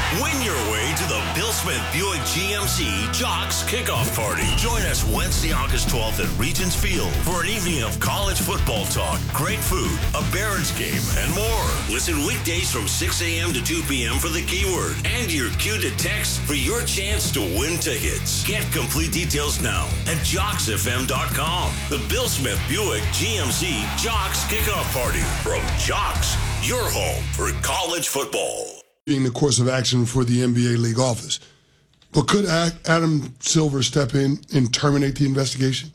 Win your way to the Bill Smith Buick GMC Jocks Kickoff Party. Join us Wednesday, August 12th at Regents Field for an evening of college football talk, great food, a Barons game, and more. Listen weekdays from 6 a.m. to 2 p.m. for the keyword and your cue to text for your chance to win tickets. Get complete details now at JocksFM.com. The Bill Smith Buick GMC Jocks Kickoff Party from Jocks, your home for college football. Being the course of action for the NBA league office. But could Adam Silver step in and terminate the investigation?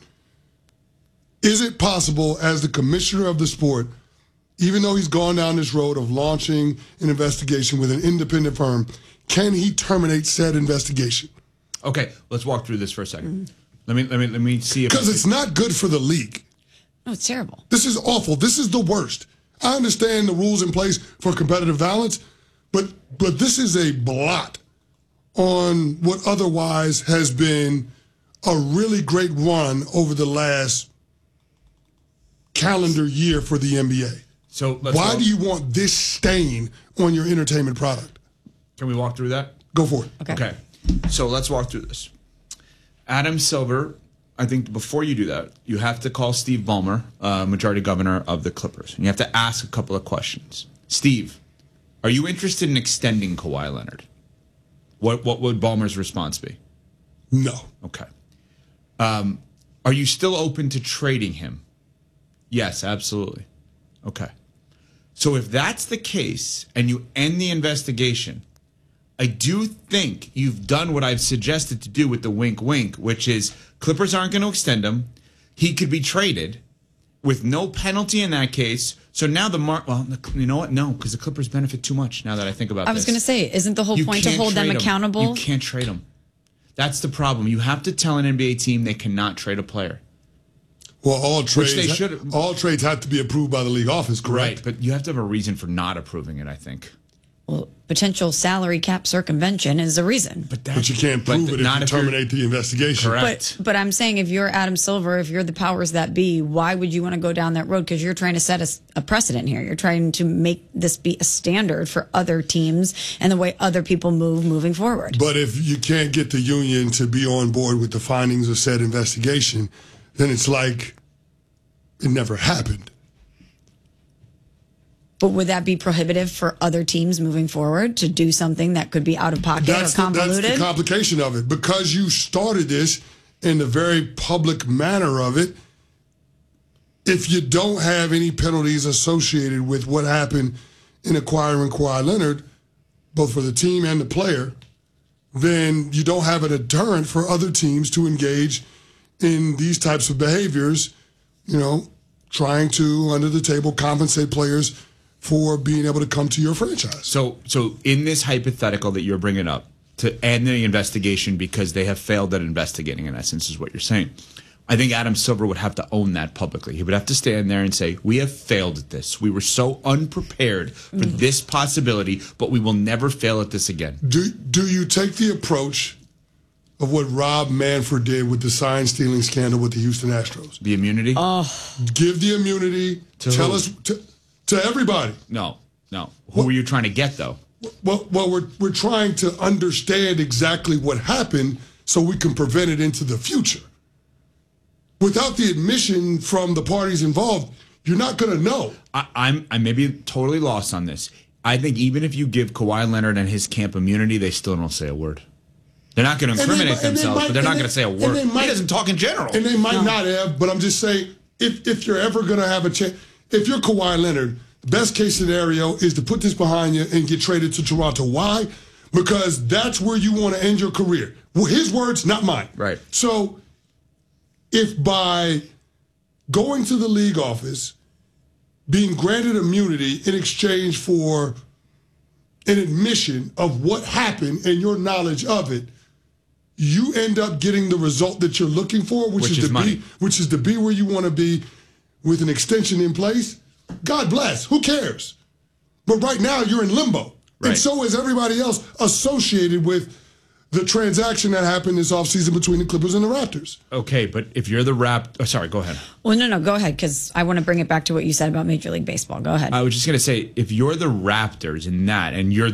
Is it possible, as the commissioner of the sport, even though he's gone down this road of launching an investigation with an independent firm, can he terminate said investigation? Okay, let's walk through this for a second. Let me see if because it's not good for the league. No, it's terrible. This is awful. This is the worst. I understand the rules in place for competitive violence, but this is a blot on what otherwise has been a really great run over the last calendar year for the NBA. So why do you want this stain on your entertainment product? Can we walk through that? Go for it. Okay. So let's walk through this. Adam Silver, I think before you do that, you have to call Steve Ballmer, majority governor of the Clippers, and you have to ask a couple of questions. Steve, are you interested in extending Kawhi Leonard? What would Ballmer's response be? No. Okay. Are you still open to trading him? Yes, absolutely. Okay. So if that's the case and you end the investigation, I do think you've done what I've suggested to do with the wink-wink, which is Clippers aren't going to extend him. He could be traded with no penalty in that case. So now well, you know what? No, because the Clippers benefit too much now that I think about this. I was going to say, isn't the whole point to hold them accountable? You can't trade them. That's the problem. You have to tell an NBA team they cannot trade a player. Well, all trades have to be approved by the league office, correct? Right, but you have to have a reason for not approving it, I think. Well, potential salary cap circumvention is a reason. But you can't prove it if you terminate the investigation. Correct. But I'm saying if you're Adam Silver, if you're the powers that be, why would you want to go down that road? Because you're trying to set a precedent here. You're trying to make this be a standard for other teams and the way other people moving forward. But if you can't get the union to be on board with the findings of said investigation, then it's like it never happened. But would that be prohibitive for other teams moving forward to do something that could be out of pocket or convoluted? That's the complication of it. Because you started this in the very public manner of it, if you don't have any penalties associated with what happened in acquiring Kawhi Leonard, both for the team and the player, then you don't have a deterrent for other teams to engage in these types of behaviors, trying to, under the table, compensate players for being able to come to your franchise. So in this hypothetical that you're bringing up, to end the investigation because they have failed at investigating, in essence, is what you're saying. I think Adam Silver would have to own that publicly. He would have to stand there and say, we have failed at this. We were so unprepared for this possibility, but we will never fail at this again. Do you take the approach of what Rob Manfred did with the sign-stealing scandal with the Houston Astros? The immunity? Give the immunity. Tell us... To everybody. No. Who were you trying to get, though? Well, we're trying to understand exactly what happened so we can prevent it into the future. Without the admission from the parties involved, you're not going to know. I may be totally lost on this. I think even if you give Kawhi Leonard and his camp immunity, they still don't say a word. They're not going to incriminate themselves, but they're not going to say a word. He doesn't talk in general. And they might not have, but I'm just saying, if you're ever going to have a chance... If you're Kawhi Leonard, the best case scenario is to put this behind you and get traded to Toronto. Why? Because that's where you want to end your career. Well, his words, not mine. Right. So if by going to the league office, being granted immunity in exchange for an admission of what happened and your knowledge of it, you end up getting the result that you're looking for, which is to be where you want to be, with an extension in place, God bless. Who cares? But right now, you're in limbo. Right. And so is everybody else associated with the transaction that happened this offseason between the Clippers and the Raptors. Okay, but if you're the sorry, go ahead. Well, no, go ahead, because I want to bring it back to what you said about Major League Baseball. Go ahead. I was just going to say, if you're the Raptors in that, and you're